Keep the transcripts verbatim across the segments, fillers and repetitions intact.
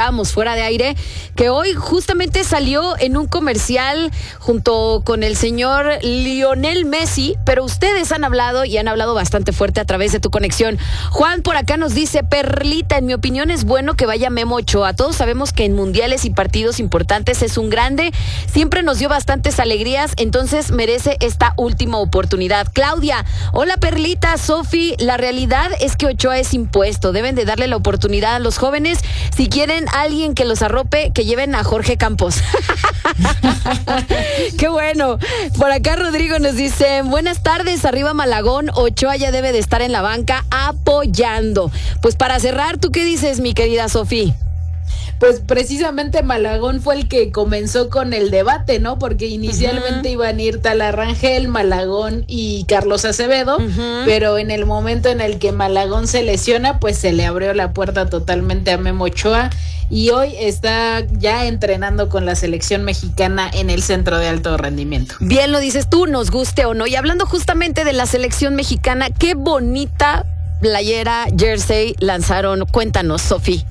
platicábamos fuera de aire, que hoy justamente salió en un comercial junto con el señor Lionel Messi, pero ustedes han hablado y han hablado bastante fuerte a través de tu conexión. Juan por acá nos dice, Perlita, en mi opinión es bueno que vaya Memo Ochoa. Todos sabemos que en mundiales y partidos importantes es un grande, siempre nos dio bastantes alegrías, entonces merece esta última oportunidad. Claudia, hola Perlita, Sofi, la realidad es que Ochoa es impuesto, deben de darle la oportunidad a los jóvenes. Si quieren alguien que los arrope, que lleven a Jorge Campos. Qué bueno. Por acá Rodrigo nos dice, buenas tardes, arriba Malagón, Ochoa ya debe de estar en la banca apoyando. Pues para cerrar, ¿tú qué dices, mi querida Sofi? Pues precisamente Malagón fue el que comenzó con el debate, ¿no? Porque inicialmente uh-huh. iban a ir Tala Rangel, Malagón y Carlos Acevedo, uh-huh. pero en el momento en el que Malagón se lesiona, pues se le abrió la puerta totalmente a Memo Ochoa y hoy está ya entrenando con la selección mexicana en el centro de alto rendimiento. Bien lo dices tú, nos guste o no. Y hablando justamente de la selección mexicana, qué bonita playera, jersey lanzaron. Cuéntanos, Sofi.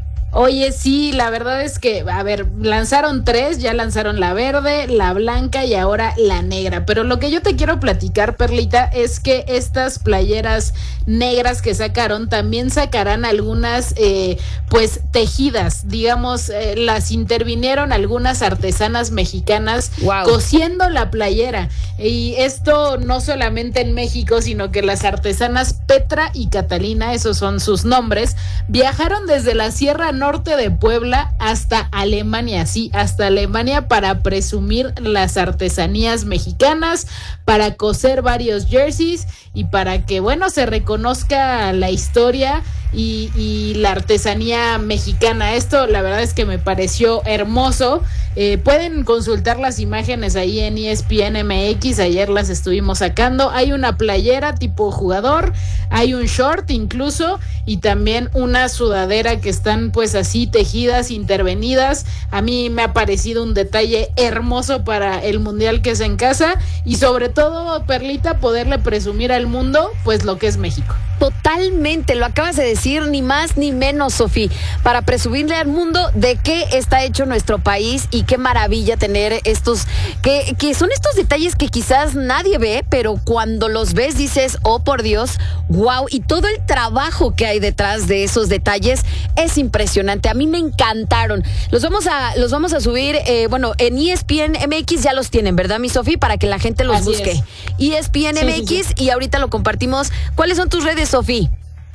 Oye, sí, la verdad es que, a ver, lanzaron tres, ya lanzaron la verde, la blanca y ahora la negra, pero lo que yo te quiero platicar, Perlita, es que estas playeras negras que sacaron, también sacarán algunas, eh, pues, tejidas, digamos, eh, las intervinieron algunas artesanas mexicanas wow. cosiendo la playera, y esto no solamente en México, sino que las artesanas Petra y Catalina, esos son sus nombres, viajaron desde la Sierra Norte de Puebla hasta Alemania, sí, hasta Alemania para presumir las artesanías mexicanas, para coser varios jerseys y para que, bueno, se reconozca la historia y, y la artesanía mexicana. Esto la verdad es que me pareció hermoso. Eh, pueden consultar las imágenes ahí en E S P N M X, ayer las estuvimos sacando. Hay una playera tipo jugador, hay un short incluso y también una sudadera que están pues así tejidas, intervenidas. A mí me ha parecido un detalle hermoso para el mundial que es en casa y sobre todo, Perlita, poderle presumir al mundo pues lo que es México. Totalmente, lo acabas de decir, ni más ni menos, Sofi, para presumirle al mundo de qué está hecho nuestro país y qué maravilla tener estos, que, que son estos detalles que quizás nadie ve, pero cuando los ves dices, oh por Dios, wow, y todo el trabajo que hay detrás de esos detalles es impresionante, a mí me encantaron. Los vamos a, los vamos a subir, eh, bueno, en E S P N M X ya los tienen, ¿verdad, mi Sofi? Para que la gente los Así busque. Es. E S P N M X sí, sí, sí. Y ahorita lo compartimos. ¿Cuáles son tus redes, Sofi?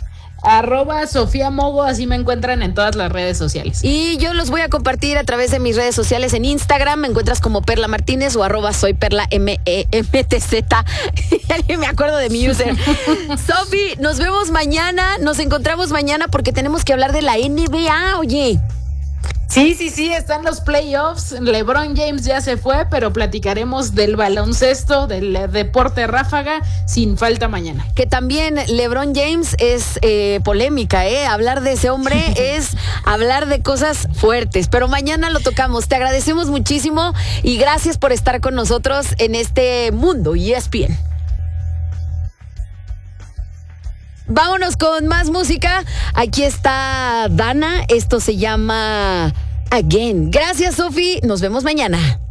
Arroba Sofía Mogo, así me encuentran en todas las redes sociales. Y yo los voy a compartir a través de mis redes sociales en Instagram, me encuentras como Perla Martínez o arroba soy Perla M E M T Z. Ya me acuerdo de mi user. Sofi, nos vemos mañana, nos encontramos mañana porque tenemos que hablar de la N B A, oye. Sí, sí, sí, están los playoffs. LeBron James ya se fue, pero platicaremos del baloncesto, del deporte ráfaga, sin falta mañana. Que también LeBron James es eh, polémica, ¿eh? Hablar de ese hombre es hablar de cosas fuertes, pero mañana lo tocamos. Te agradecemos muchísimo y gracias por estar con nosotros en este mundo E S P N. Vámonos con más música. Aquí está Dana. Esto se llama Again. Gracias, Sofi. Nos vemos mañana.